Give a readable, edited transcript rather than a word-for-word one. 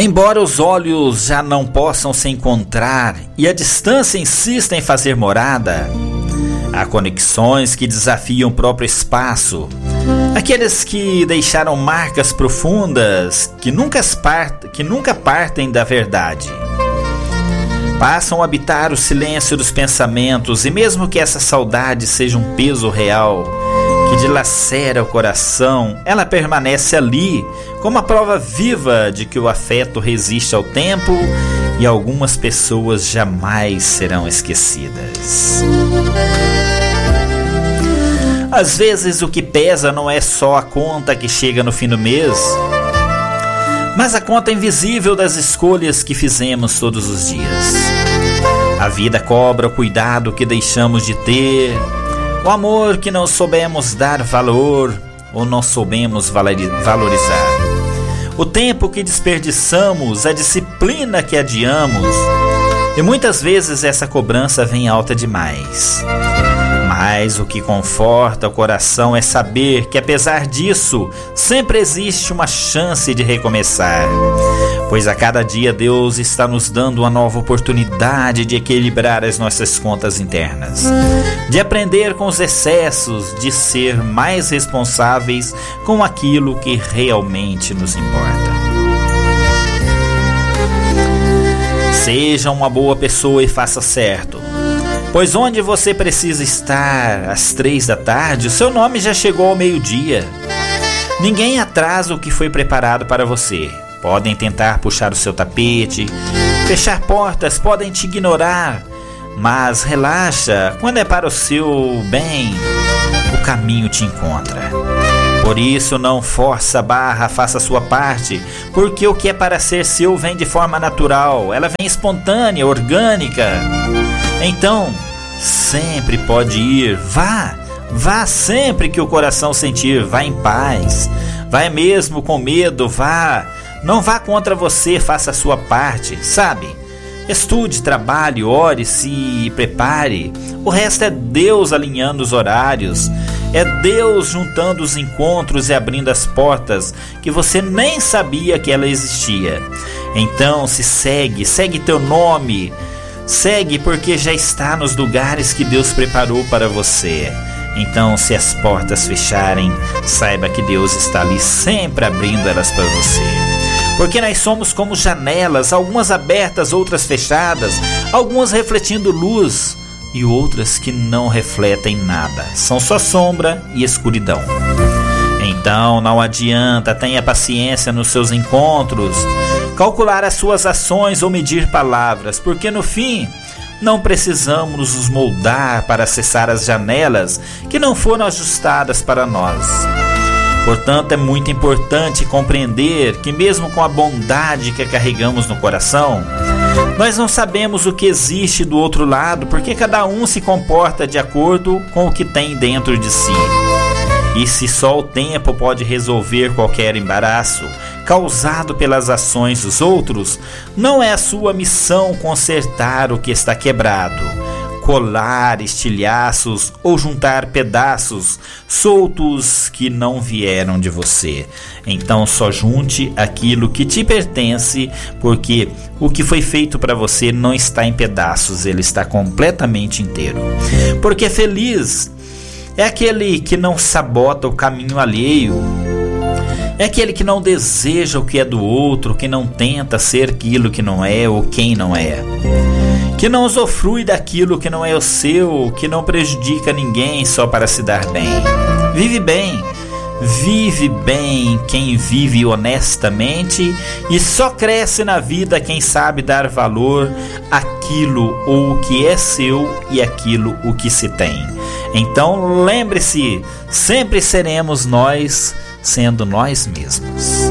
Embora os olhos já não possam se encontrar e a distância insista em fazer morada, há conexões que desafiam o próprio espaço. Aqueles que deixaram marcas profundas que nunca partem da verdade. Passam a habitar o silêncio dos pensamentos, e mesmo que essa saudade seja um peso real que dilacera o coração, ela permanece ali como a prova viva de que o afeto resiste ao tempo e algumas pessoas jamais serão esquecidas. Às vezes o que pesa não é só a conta que chega no fim do mês, mas a conta invisível das escolhas que fizemos todos os dias. A vida cobra o cuidado que deixamos de ter, o amor que não soubemos dar valor ou não soubemos valorizar, o tempo que desperdiçamos, a disciplina que adiamos, e muitas vezes essa cobrança vem alta demais. Mas o que conforta o coração é saber que, apesar disso, sempre existe uma chance de recomeçar. Pois a cada dia Deus está nos dando uma nova oportunidade de equilibrar as nossas contas internas, de aprender com os excessos, de ser mais responsáveis com aquilo que realmente nos importa. Seja uma boa pessoa e faça certo. Pois onde você precisa estar às 3 da tarde, o seu nome já chegou ao meio-dia. Ninguém atrasa o que foi preparado para você. Podem tentar puxar o seu tapete, fechar portas, podem te ignorar. Mas relaxa, quando é para o seu bem, o caminho te encontra. Por isso não força a barra, faça a sua parte, porque o que é para ser seu vem de forma natural, ela vem espontânea, orgânica. Então, sempre pode ir, vá sempre que o coração sentir, vá em paz, vai mesmo com medo, vá, não vá contra você, faça a sua parte, sabe? Estude, trabalhe, ore, se prepare, o resto é Deus alinhando os horários, é Deus juntando os encontros e abrindo as portas que você nem sabia que ela existia. Então se segue teu nome, segue porque já está nos lugares que Deus preparou para você. Então se as portas fecharem, saiba que Deus está ali sempre abrindo elas para você. Porque nós somos como janelas, algumas abertas, outras fechadas, algumas refletindo luz e outras que não refletem nada, são só sombra e escuridão. Então não adianta, tenha paciência nos seus encontros, calcular as suas ações ou medir palavras, porque no fim não precisamos nos moldar para acessar as janelas que não foram ajustadas para nós. Portanto, é muito importante compreender que mesmo com a bondade que carregamos no coração, nós não sabemos o que existe do outro lado, porque cada um se comporta de acordo com o que tem dentro de si. E se só o tempo pode resolver qualquer embaraço causado pelas ações dos outros, não é a sua missão consertar o que está quebrado, colar estilhaços ou juntar pedaços soltos que não vieram de você. Então só junte aquilo que te pertence, porque o que foi feito para você não está em pedaços, ele está completamente inteiro. Porque feliz é aquele que não sabota o caminho alheio, é aquele que não deseja o que é do outro, que não tenta ser aquilo que não é ou quem não é, que não usufrui daquilo que não é o seu, que não prejudica ninguém só para se dar bem. Vive bem quem vive honestamente, e só cresce na vida quem sabe dar valor àquilo ou o que é seu e aquilo o que se tem. Então lembre-se, sempre seremos nós sendo nós mesmos.